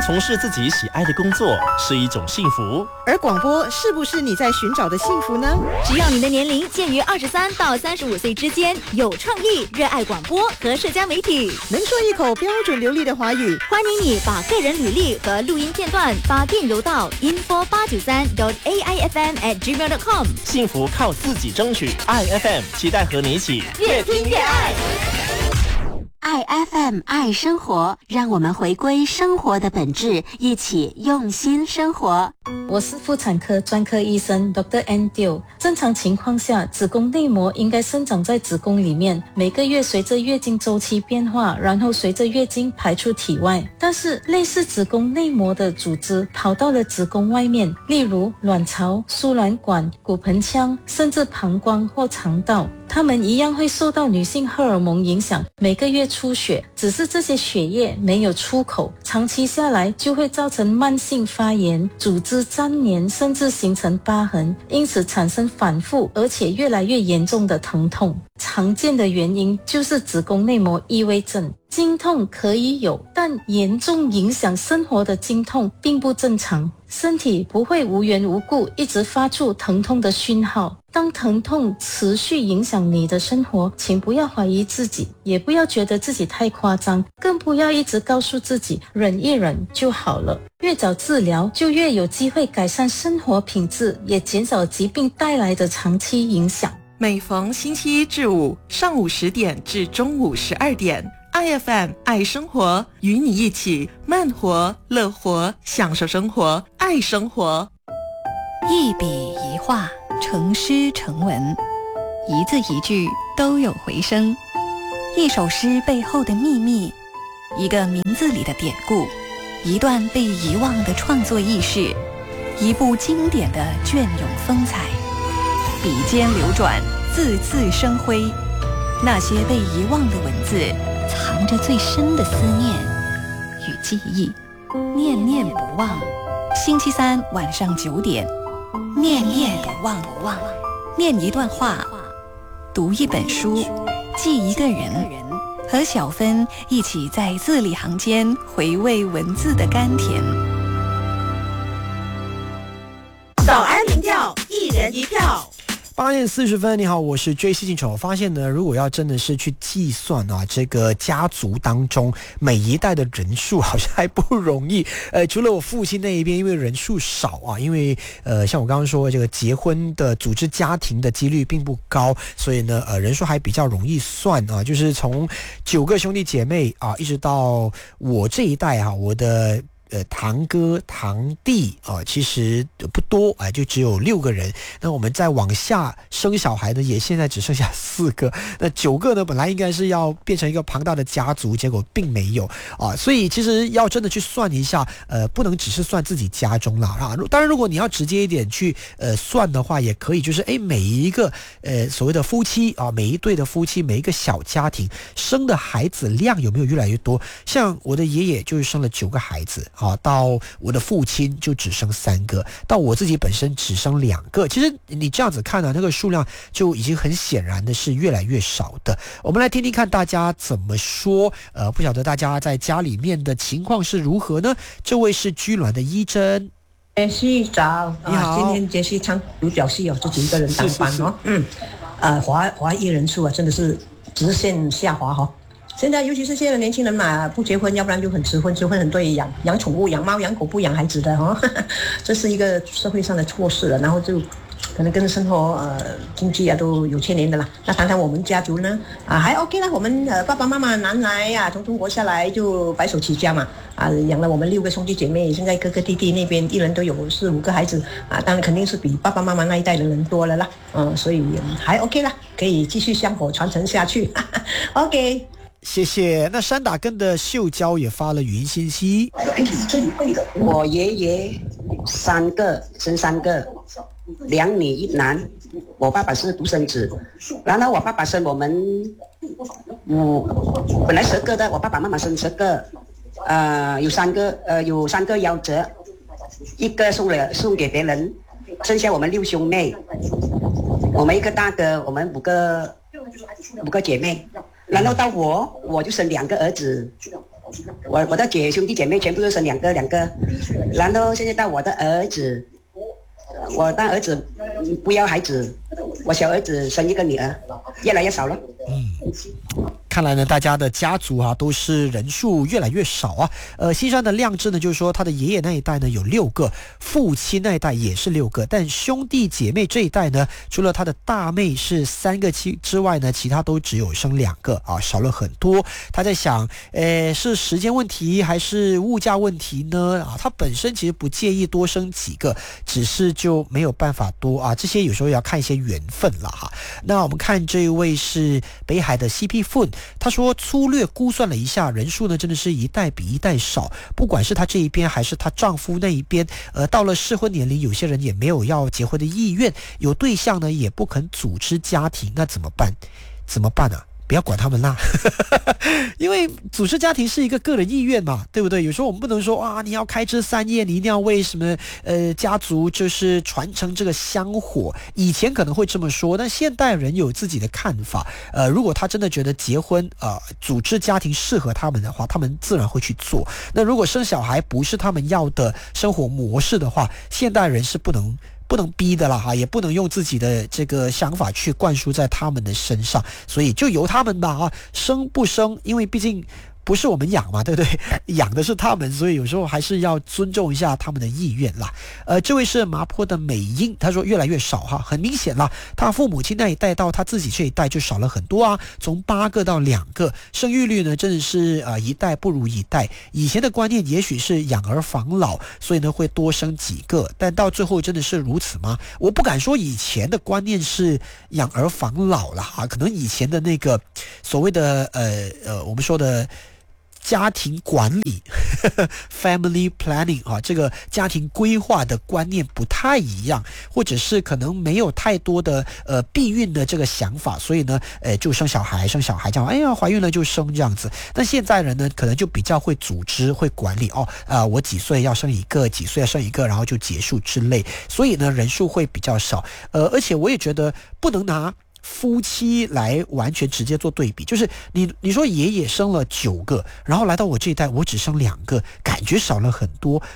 从事自己喜爱的工作是一种幸福， 而广播是不是你在寻找的幸福呢？ 只要你的年龄介于23到35岁之间，有创意，热爱广播和社交媒体， 能说一口标准流利的华语， 欢迎你把个人履历和录音片段发电邮到 info893.aifm@gmail.com。 幸福靠自己争取。爱 FM 期待和你一起越听越爱。 爱 FM 爱生活，让我们回归生活的本质，一起用心生活。 我是妇产科专科医生 Dr. Andrew。正常情况下，子宫内膜应该生长在子宫里面，每个月随着月经周期变化，然后随着月经排出体外。但是类似子宫内膜的组织跑到了子宫外面，例如卵巢、输卵管、骨盆腔，甚至膀胱或肠道，它们一样会受到女性荷尔蒙影响，每个月出血，只是这些血液没有出口，长期下来就会造成慢性发炎、组织粘连，甚至形成疤痕，因此产生反复而且越来越严重的疼痛。常见的原因就是子宫内膜异位症。经痛可以有，但严重影响生活的经痛并不正常。身体不会无缘无故一直发出疼痛的讯号。当疼痛持续影响你的生活，请不要怀疑自己，也不要觉得自己太夸张，更不要一直告诉自己忍一忍就好了。越早治疗，就越有机会改善生活品质，也减少疾病带来的长期影响。 每逢星期一至五上午10点至中午12点，IFM 爱生活，与你一起慢活、乐活，享受生活，爱生活。 一笔一画，成诗成文，一字一句都有回声。一首诗背后的秘密，一个名字里的典故，一段被遗忘的创作轶事，一部经典的隽永风采。笔尖流转，字字生辉。那些被遗忘的文字，藏着最深的思念与记忆，念念不忘。星期三晚上9点，念念不忘。念一段话，读一本书，记一个人，和小芬一起在字里行间回味文字的甘甜。 早安民调，一人一票。 8点40分，你好，我是 JC 进丑。发现呢，如果要真的是去计算啊，这个家族当中每一代的人数，好像还不容易。除了我父亲那一边，因为人数少啊，因为像我刚刚说，这个结婚的组织家庭的几率并不高，所以呢，人数还比较容易算啊。就是从9个兄弟姐妹啊，一直到我这一代啊，我的堂哥堂弟其实不多就只有6个人。那我们再往下生小孩呢，也现在只剩下4个。那9个呢，本来应该是要变成一个庞大的家族，结果并没有所以其实要真的去算一下，不能只是算自己家中啦啊。当然，如果你要直接一点去算的话，也可以，就是每一个所谓的夫妻啊，每一对的夫妻，每一个小家庭生的孩子量有没有越来越多？像我的爷爷就是生了9个孩子。到我的父亲就只生3个，到我自己本身只生2个。其实你这样子看那个数量就已经很显然的是越来越少的。我们来听听看大家怎么说。不晓得大家在家里面的情况是如何呢？这位是居銮的依珍。 杰西早， 你好。 今天杰西唱独角戏自己一个人当班华裔人数真的是直线下滑现在尤其是现在的年轻人嘛，不结婚，要不然就很迟婚，很多养宠物、养猫、养狗不养孩子的这是一个社会上的错事了，然后就可能跟生活经济都有牵连的啦。那谈谈我们家族呢还 OK 啦，我们爸爸妈妈南来从中国下来就白手起家嘛养了我们6个兄弟姐妹，现在哥哥弟弟那边一人都有4、5个孩子当然肯定是比爸爸妈妈那一代的人多了啦所以还 OK 啦，可以继续香火传承下去OK。 谢谢。那山打根的秀娇也发了语音信息。 我爷爷生3个，2女1男。我爸爸是独生子，然后我爸爸生我们本来10个的，我爸爸妈妈生10个，有3个夭折，1个送给别人，剩下我们6兄妹，我们1个大哥，我们5个姐妹。然后到我就生2个儿子， 我的兄弟姐妹全部都生两个，然后现在到我的儿子，我大儿子不要孩子，我小儿子生一个女儿，越来越少了。 看来呢，大家的家族啊都是人数越来越少啊。新山的亮智呢，就是说他的爷爷那一代呢有6个，父亲那一代也是6个，但兄弟姐妹这一代呢，除了他的大妹是3个之外呢，其他都只有生2个啊，少了很多。他在想，是时间问题还是物价问题呢？啊，他本身其实不介意多生几个，只是就没有办法多啊。这些有时候要看一些缘分了哈。那我们看这一位是北海的 CP Fun。他说粗略估算了一下，人数呢真的是一代比一代少，不管是他这一边还是她丈夫那一边，到了适婚年龄，有些人也没有要结婚的意愿，有对象呢也不肯组织家庭，那怎么办？怎么办啊？不要管他们啦因为组织家庭是一个个人意愿嘛，对不对？有时候我们不能说啊，你要开枝散叶，你一定要为什么家族就是传承这个香火。以前可能会这么说，但现代人有自己的看法。如果他真的觉得结婚组织家庭适合他们的话，他们自然会去做。那如果生小孩不是他们要的生活模式的话，现代人是不能逼的啦哈，也不能用自己的这个想法去灌输在他们的身上，所以就由他们吧啊，生不生，因为毕竟不是我们养嘛，对不对？养的是他们，所以有时候还是要尊重一下他们的意愿啦。这位是麻坡的美英，他说越来越少哈，很明显啦，他父母亲那一代到他自己这一代就少了很多啊，从8个到2个，生育率呢真的是一代不如一代。以前的观念也许是养儿防老，所以呢会多生几个，但到最后真的是如此吗？我不敢说以前的观念是养儿防老啦啊，可能以前的那个所谓的我们说的家庭管理family planning 啊，这个家庭规划的观念不太一样，或者是可能没有太多的避孕的这个想法，所以呢就生小孩这样，哎呀怀孕了就生这样子。那现在人呢可能就比较会组织会管理我几岁要生一个，几岁要生一个，然后就结束之类，所以呢人数会比较少。而且我也觉得不能拿夫妻来完全直接做对比，就是你说爷爷生了9个，然后来到我这一代我只生2个，感觉少了很多。